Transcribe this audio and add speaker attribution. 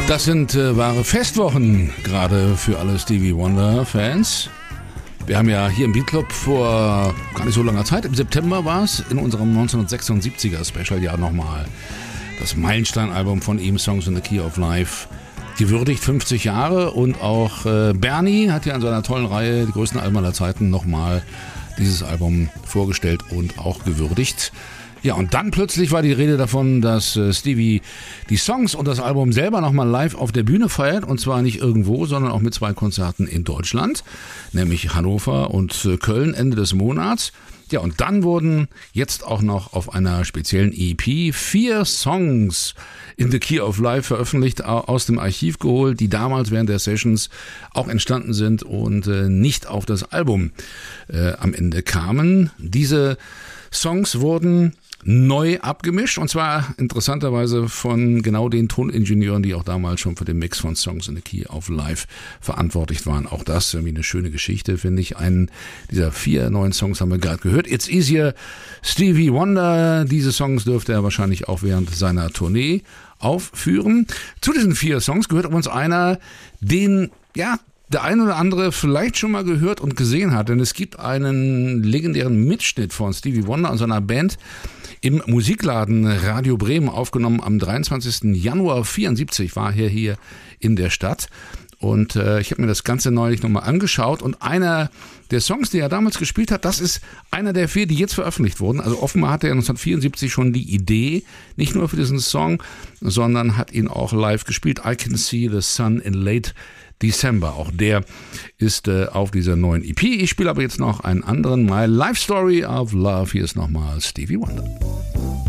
Speaker 1: Das sind wahre Festwochen, gerade für alle Stevie Wonder-Fans. Wir haben ja hier im Beatclub vor gar nicht so langer Zeit, im September war es, in unserem 1976er-Special-Jahr nochmal das Meilenstein-Album von ihm, Songs in the Key of Life, gewürdigt, 50 Jahre. Und auch Bernie hat ja in seiner tollen Reihe, die größten Alben aller Zeiten, nochmal dieses Album vorgestellt und auch gewürdigt. Ja, und dann plötzlich war die Rede davon, dass Stevie die Songs und das Album selber nochmal live auf der Bühne feiert. Und zwar nicht irgendwo, sondern auch mit 2 Konzerten in Deutschland, nämlich Hannover und Köln Ende des Monats. Ja, und dann wurden jetzt auch noch auf einer speziellen EP 4 Songs in the Key of Life veröffentlicht, aus dem Archiv geholt, die damals während der Sessions auch entstanden sind und nicht auf das Album am Ende kamen. Diese Songs wurden neu abgemischt, und zwar interessanterweise von genau den Toningenieuren, die auch damals schon für den Mix von Songs in the Key of Life verantwortlich waren. Auch das irgendwie eine schöne Geschichte, finde ich. Einen dieser 4 neuen Songs haben wir gerade gehört. It's Easier, Stevie Wonder. Diese Songs dürfte er wahrscheinlich auch während seiner Tournee aufführen. Zu diesen 4 Songs gehört übrigens einer, den, ja, der ein oder andere vielleicht schon mal gehört und gesehen hat, denn es gibt einen legendären Mitschnitt von Stevie Wonder und seiner Band im Musikladen Radio Bremen aufgenommen am 23. Januar 1974, war er hier in der Stadt. Und ich habe mir das Ganze neulich nochmal angeschaut, und einer der Songs, die er damals gespielt hat, das ist einer der 4, die jetzt veröffentlicht wurden. Also offenbar hatte er 1974 schon die Idee, nicht nur für diesen Song, sondern hat ihn auch live gespielt. I Can See the Sun in Late December. Auch der ist auf dieser neuen EP. Ich spiele aber jetzt noch einen anderen, My Life Story of Love. Hier ist nochmal Stevie Wonder.